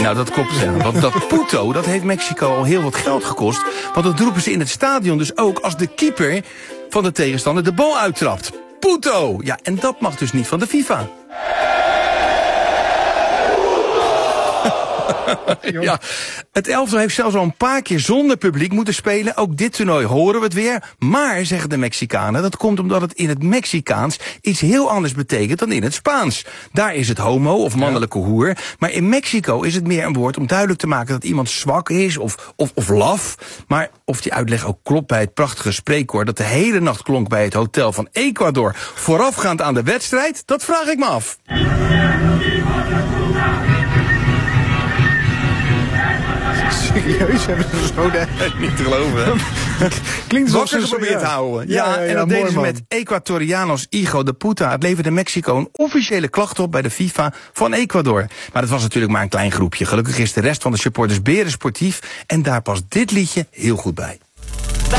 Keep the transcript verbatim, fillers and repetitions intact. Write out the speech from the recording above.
Nou, dat klopt, ja. Want dat puto, dat heeft Mexico al heel wat geld gekost. Want dat roepen ze in het stadion dus ook als de keeper van de tegenstander de bal uittrapt. Puto! Ja, en dat mag dus niet van de FIFA. Ja, het elftal heeft zelfs al een paar keer zonder publiek moeten spelen. Ook dit toernooi horen we het weer. Maar, zeggen de Mexicanen, dat komt omdat het in het Mexicaans iets heel anders betekent dan in het Spaans. Daar is het homo of mannelijke hoer. Maar in Mexico is het meer een woord om duidelijk te maken dat iemand zwak is of, of, of laf. Maar of die uitleg ook klopt bij het prachtige spreekkoor dat de hele nacht klonk bij het hotel van Ecuador voorafgaand aan de wedstrijd, dat vraag ik me af. Serieus, hebben ze zo de... Niet te geloven, hè? Klinkt wakker geprobeerd te houden. Ja, ja, ja, ja, en dat deden ze man. met Ecuatorianos Hijo de Puta. Het leverde Mexico een officiële klacht op bij de FIFA van Ecuador. Maar dat was natuurlijk maar een klein groepje. Gelukkig is de rest van de supporters berensportief en daar past dit liedje heel goed bij.